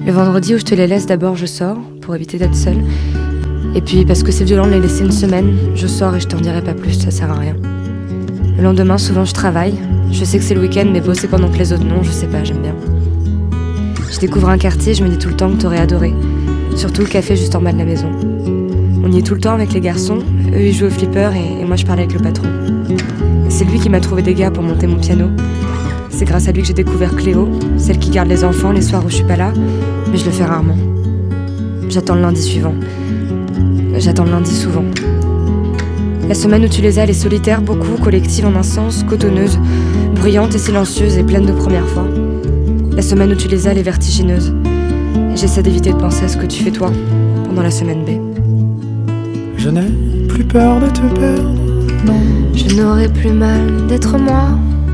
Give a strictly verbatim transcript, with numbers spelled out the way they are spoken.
Le vendredi où je te les laisse, d'abord je sors pour éviter d'être seule. Et puis parce que c'est violent de les laisser une semaine, je sors et je t'en dirai pas plus, ça sert à rien. Le lendemain, souvent je travaille. Je sais que c'est le week-end, mais bosser pendant que les autres non, je sais pas, j'aime bien. Je découvre un quartier, je me dis tout le temps que t'aurais adoré. Surtout le café juste en bas de la maison. On y est tout le temps avec les garçons, eux ils jouent au flipper et, et moi je parle avec le patron. C'est lui qui m'a trouvé des gars pour monter mon piano. C'est grâce à lui que j'ai découvert Cléo, celle qui garde les enfants les soirs où je suis pas là, mais je le fais rarement. J'attends le lundi suivant. J'attends le lundi souvent. La semaine où tu les as, elle est solitaire, beaucoup, collective en un sens, cotonneuse, bruyante et silencieuse et pleine de premières fois. La semaine où tu les as, elle est vertigineuse. Et j'essaie d'éviter de penser à ce que tu fais toi, pendant la semaine B. Je n'ai plus peur de te perdre, non. Je n'aurai plus mal d'être moi.